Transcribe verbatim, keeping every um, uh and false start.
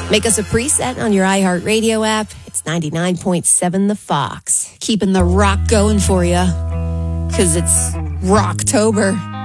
Make us a preset on your iHeartRadio app. It's ninety-nine point seven The Fox. Keeping the rock going for you. Because it's Rocktober.